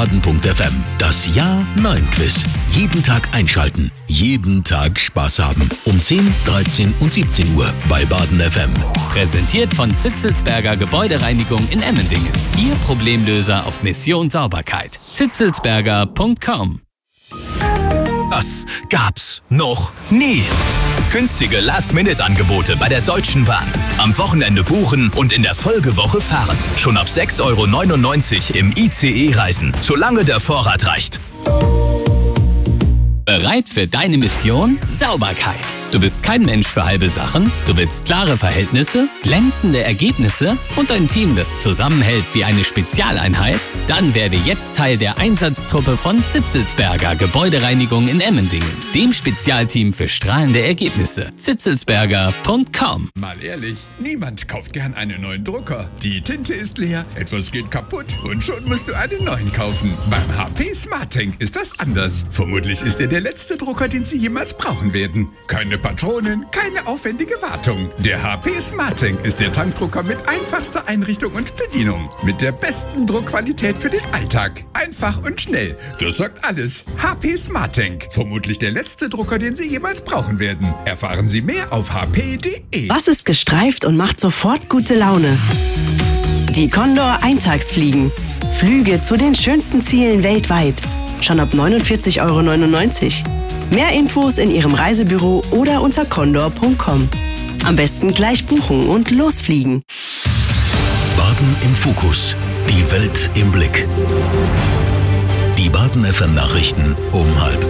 meinsportbaden.fm. Das Ja-Nein-Quiz. Jeden Tag einschalten. Jeden Tag Spaß haben. Um 10, 13 und 17 Uhr bei Baden FM. Präsentiert von Zitzelsberger Gebäudereinigung in Emmendingen. Ihr Problemlöser auf Mission Sauberkeit. zitzelsberger.com. Das gab's noch nie. Günstige Last-Minute-Angebote bei der Deutschen Bahn. Am Wochenende buchen und in der Folgewoche fahren. Schon ab 6,99 € im ICE reisen, solange der Vorrat reicht. Bereit für deine Mission? Sauberkeit. Du bist kein Mensch für halbe Sachen. Du willst klare Verhältnisse, glänzende Ergebnisse und ein Team, das zusammenhält wie eine Spezialeinheit? Dann werde jetzt Teil der Einsatztruppe von Zitzelsberger Gebäudereinigung in Emmendingen, dem Spezialteam für strahlende Ergebnisse. zitzelsberger.com. Mal ehrlich, niemand kauft gern einen neuen Drucker. Die Tinte ist leer, etwas geht kaputt und schon musst du einen neuen kaufen. Beim HP SmartTank ist das anders. Vermutlich ist er der letzte Drucker, den Sie jemals brauchen werden. Keine Patronen, keine aufwendige Wartung. Der HP SmartTank ist der Tankdrucker mit einfachster Einrichtung und Bedienung. Mit der besten Druckqualität für den Alltag. Einfach und schnell. Das sagt alles. HP SmartTank. Vermutlich der letzte Drucker, den Sie jemals brauchen werden. Erfahren Sie mehr auf hp.de. Was ist gestreift und macht sofort gute Laune? Die Condor Eintagsfliegen. Flüge zu den schönsten Zielen weltweit. Schon ab 49,99 €. Mehr Infos in Ihrem Reisebüro oder unter condor.com. Am besten gleich buchen und losfliegen. Baden im Fokus. Die Welt im Blick. Die Baden FM Nachrichten um 12:30.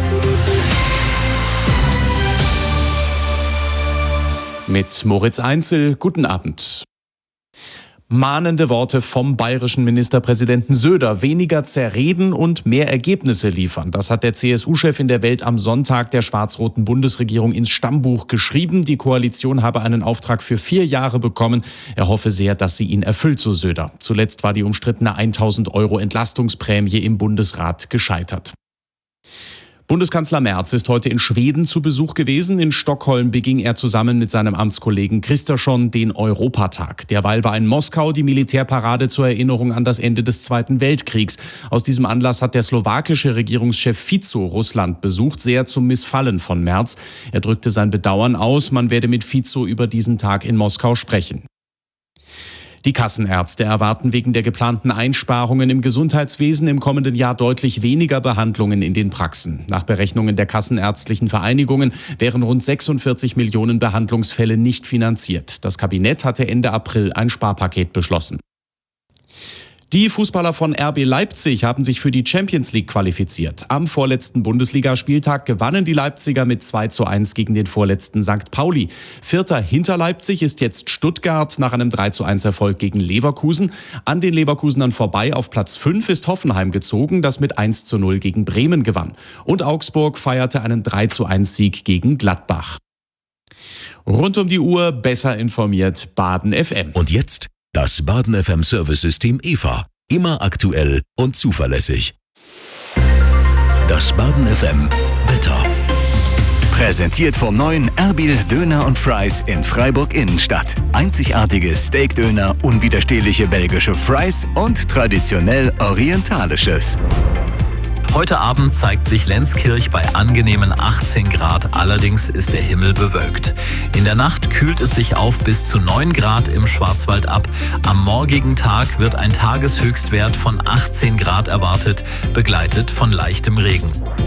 Mit Moritz Einzel, guten Abend. Mahnende Worte vom bayerischen Ministerpräsidenten Söder. Weniger zerreden und mehr Ergebnisse liefern. Das hat der CSU-Chef in der Welt am Sonntag der schwarz-roten Bundesregierung ins Stammbuch geschrieben. Die Koalition habe einen Auftrag für 4 Jahre bekommen. Er hoffe sehr, dass sie ihn erfüllt, so Söder. Zuletzt war die umstrittene 1.000 € Entlastungsprämie im Bundesrat gescheitert. Bundeskanzler Merz ist heute in Schweden zu Besuch gewesen. In Stockholm beging er zusammen mit seinem Amtskollegen Kristersson den Europatag. Derweil war in Moskau die Militärparade zur Erinnerung an das Ende des Zweiten Weltkriegs. Aus diesem Anlass hat der slowakische Regierungschef Fico Russland besucht, sehr zum Missfallen von Merz. Er drückte sein Bedauern aus, man werde mit Fico über diesen Tag in Moskau sprechen. Die Kassenärzte erwarten wegen der geplanten Einsparungen im Gesundheitswesen im kommenden Jahr deutlich weniger Behandlungen in den Praxen. Nach Berechnungen der kassenärztlichen Vereinigungen wären rund 46 Millionen Behandlungsfälle nicht finanziert. Das Kabinett hatte Ende April ein Sparpaket beschlossen. Die Fußballer von RB Leipzig haben sich für die Champions League qualifiziert. Am vorletzten Bundesligaspieltag gewannen die Leipziger mit 2:1 gegen den vorletzten St. Pauli. Vierter hinter Leipzig ist jetzt Stuttgart nach einem 3:1 Erfolg gegen Leverkusen. An den Leverkusenern vorbei auf Platz 5 ist Hoffenheim gezogen, das mit 1:0 gegen Bremen gewann. Und Augsburg feierte einen 3:1 Sieg gegen Gladbach. Rund um die Uhr besser informiert Baden FM. Und jetzt das Baden FM Service-System EVA. Immer aktuell und zuverlässig. Das Baden FM Wetter. Präsentiert vom neuen Erbil Döner und Fries in Freiburg Innenstadt. Einzigartige Steakdöner, unwiderstehliche belgische Fries und traditionell orientalisches. Heute Abend zeigt sich Lenzkirch bei angenehmen 18 Grad, allerdings ist der Himmel bewölkt. In der Nacht kühlt es sich auf bis zu 9 Grad im Schwarzwald ab. Am morgigen Tag wird ein Tageshöchstwert von 18 Grad erwartet, begleitet von leichtem Regen.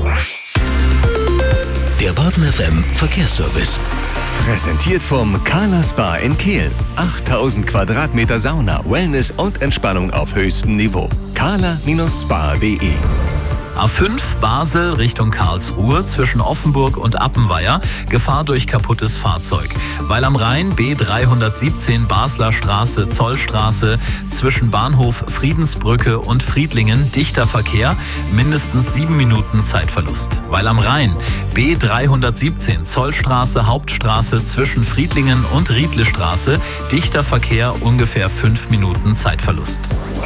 Der Baden FM Verkehrsservice. Präsentiert vom Carla Spa in Kehl. 8000 Quadratmeter Sauna, Wellness und Entspannung auf höchstem Niveau. carla-spa.de. A5 Basel Richtung Karlsruhe zwischen Offenburg und Appenweier. Gefahr durch kaputtes Fahrzeug. Weil am Rhein B317 Basler Straße, Zollstraße zwischen Bahnhof Friedensbrücke und Friedlingen dichter Verkehr, mindestens 7 Minuten Zeitverlust. Weil am Rhein B317 Zollstraße, Hauptstraße zwischen Friedlingen und Riedlestraße, dichter Verkehr, ungefähr 5 Minuten Zeitverlust.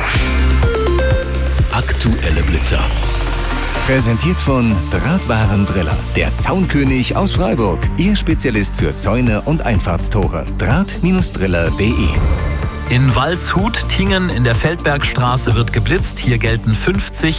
Aktuelle Blitzer. Präsentiert von Drahtwarendriller, der Zaunkönig aus Freiburg. Ihr Spezialist für Zäune und Einfahrtstore. Draht-driller.de. In Waldshut, Tingen in der Feldbergstraße wird geblitzt. Hier gelten 50